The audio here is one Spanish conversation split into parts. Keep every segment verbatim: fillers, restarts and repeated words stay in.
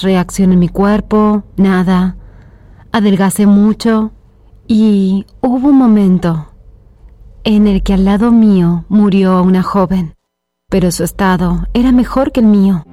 más reacción en mi cuerpo, nada. Adelgacé mucho y hubo un momento en el que al lado mío murió una joven, pero su estado era mejor que el mío.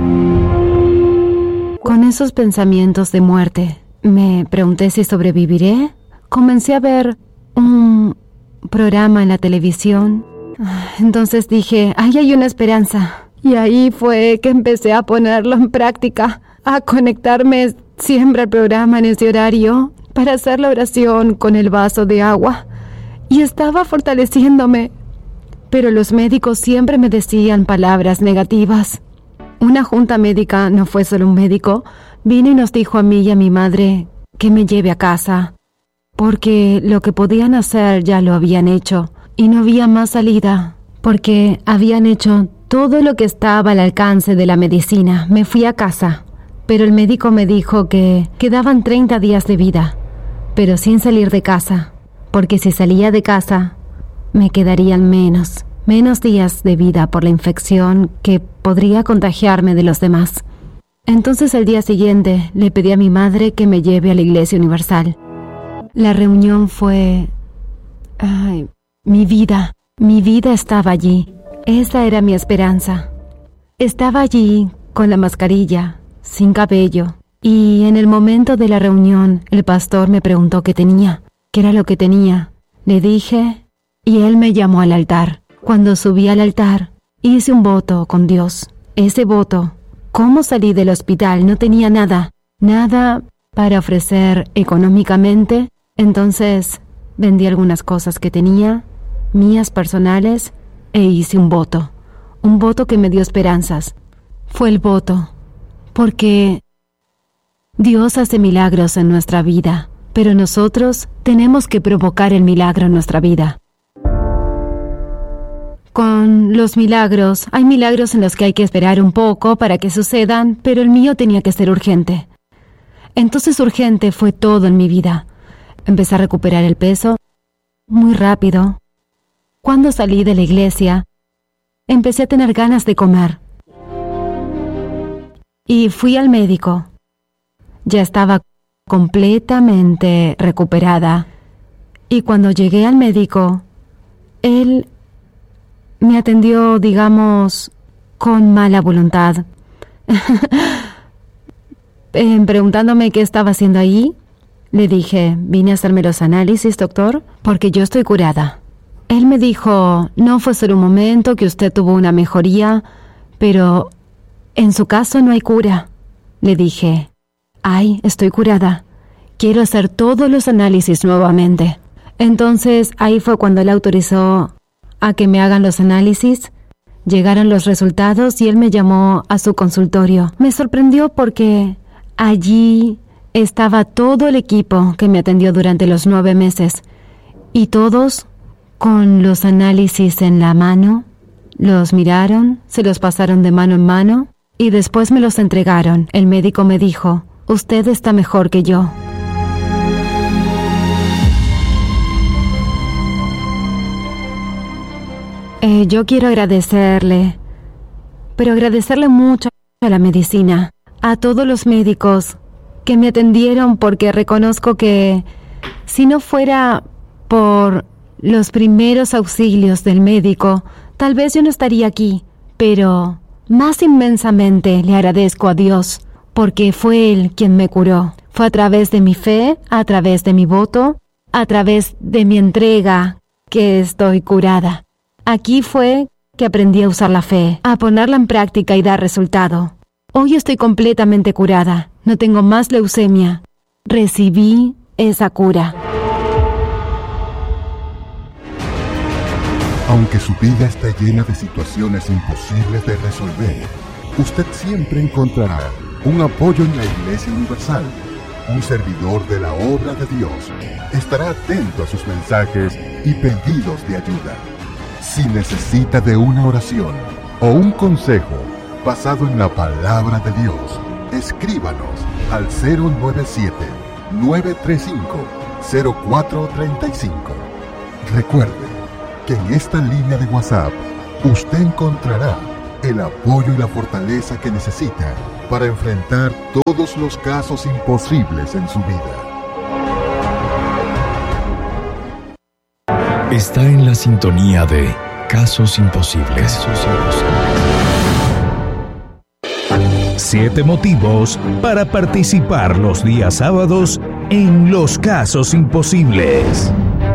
Con esos pensamientos de muerte, me pregunté si sobreviviré. Comencé a ver un programa en la televisión. Entonces dije, ahí hay una esperanza. Y ahí fue que empecé a ponerlo en práctica, a conectarme siempre al programa en ese horario para hacer la oración con el vaso de agua. Y estaba fortaleciéndome. Pero los médicos siempre me decían palabras negativas. Una junta médica, no fue solo un médico, vino y nos dijo a mí y a mi madre que me lleve a casa, porque lo que podían hacer ya lo habían hecho y no había más salida, porque habían hecho todo lo que estaba al alcance de la medicina. Me fui a casa, pero el médico me dijo que quedaban treinta días de vida, pero sin salir de casa, porque si salía de casa me quedarían menos, menos días de vida por la infección que podría contagiarme de los demás. Entonces el día siguiente le pedí a mi madre que me lleve a la Iglesia Universal. La reunión fue... Ay, mi vida, mi vida estaba allí. Esa era mi esperanza. Estaba allí con la mascarilla, sin cabello. Y en el momento de la reunión, el pastor me preguntó qué tenía, qué era lo que tenía. Le dije y él me llamó al altar. Cuando subí al altar, hice un voto con Dios. Ese voto, ¿cómo salí del hospital? No tenía nada, nada para ofrecer económicamente. Entonces, vendí algunas cosas que tenía, mías personales, e hice un voto. Un voto que me dio esperanzas. Fue el voto, porque Dios hace milagros en nuestra vida, pero nosotros tenemos que provocar el milagro en nuestra vida. Con los milagros, hay milagros en los que hay que esperar un poco para que sucedan, pero el mío tenía que ser urgente. Entonces urgente fue todo en mi vida. Empecé a recuperar el peso muy rápido. Cuando salí de la iglesia, empecé a tener ganas de comer. Y fui al médico. Ya estaba completamente recuperada. Y cuando llegué al médico, él me atendió, digamos, con mala voluntad. eh, preguntándome qué estaba haciendo ahí, le dije, vine a hacerme los análisis, doctor, porque yo estoy curada. Él me dijo, no fue solo un momento que usted tuvo una mejoría, pero en su caso no hay cura. Le dije, ay, estoy curada. Quiero hacer todos los análisis nuevamente. Entonces, ahí fue cuando él autorizó a que me hagan los análisis. Llegaron los resultados y él me llamó a su consultorio. Me sorprendió porque allí estaba todo el equipo que me atendió durante los nueve meses. Y todos con los análisis en la mano. Los miraron, se los pasaron de mano en mano y después me los entregaron. El médico me dijo, usted está mejor que yo. Eh, yo quiero agradecerle, pero agradecerle mucho a la medicina, a todos los médicos que me atendieron, porque reconozco que si no fuera por los primeros auxilios del médico, tal vez yo no estaría aquí, pero más inmensamente le agradezco a Dios, porque fue Él quien me curó. Fue a través de mi fe, a través de mi voto, a través de mi entrega que estoy curada. Aquí fue que aprendí a usar la fe, a ponerla en práctica y dar resultado. Hoy estoy completamente curada. No tengo más leucemia. Recibí esa cura. Aunque su vida está llena de situaciones imposibles de resolver, usted siempre encontrará un apoyo en la Iglesia Universal. Un servidor de la obra de Dios estará atento a sus mensajes y pedidos de ayuda. Si necesita de una oración o un consejo basado en la palabra de Dios, escríbanos al cero nueve siete, nueve tres cinco, cero cuatro tres cinco. Recuerde que en esta línea de WhatsApp usted encontrará el apoyo y la fortaleza que necesita para enfrentar todos los casos imposibles en su vida. Está en la sintonía de Casos Imposibles. Casos Imposibles. Siete motivos para participar los días sábados en los Casos Imposibles.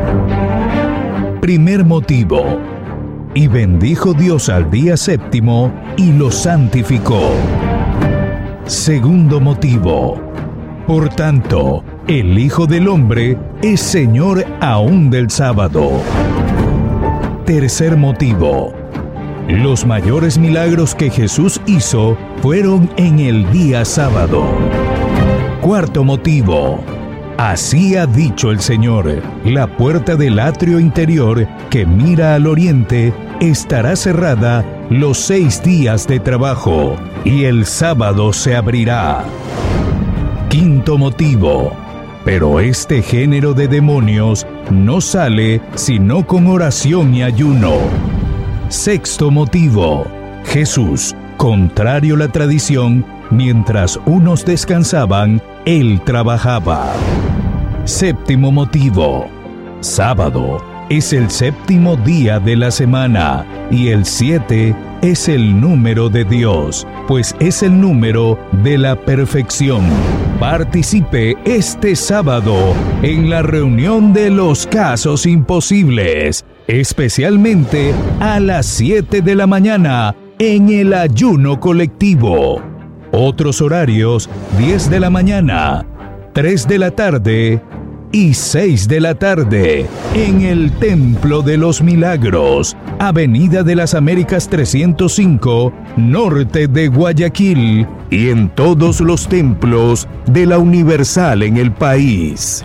Primer motivo. Y bendijo Dios al día séptimo y lo santificó. Segundo motivo. Por tanto, el Hijo del Hombre es Señor aún del sábado. Tercer motivo. Los mayores milagros que Jesús hizo fueron en el día sábado. Cuarto motivo. Así ha dicho el Señor, la puerta del atrio interior que mira al oriente estará cerrada los seis días de trabajo y el sábado se abrirá. Quinto motivo. Pero este género de demonios no sale sino con oración y ayuno. Sexto motivo. Jesús, contrario a la tradición, mientras unos descansaban, él trabajaba. Séptimo motivo. Sábado es el séptimo día de la semana y el siete es el número de Dios, pues es el número de la perfección. Participe este sábado en la reunión de los Casos Imposibles, especialmente a las siete de la mañana en el ayuno colectivo. Otros horarios: diez de la mañana, tres de la tarde y seis de la tarde en el Templo de los Milagros, Avenida de las Américas trescientos cinco, norte de Guayaquil, y en todos los templos de la Universal en el país.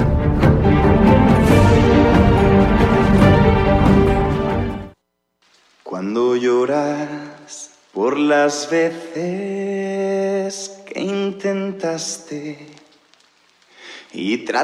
Cuando lloras por las veces que intentaste y tratas